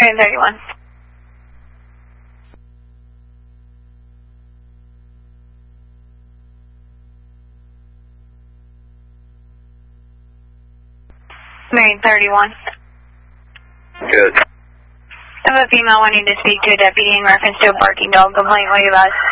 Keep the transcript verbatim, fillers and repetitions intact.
Marion thirty-one. Marion thirty-one. Good. I have a female wanting to speak to a deputy in reference to a barking dog complaint. What are you about?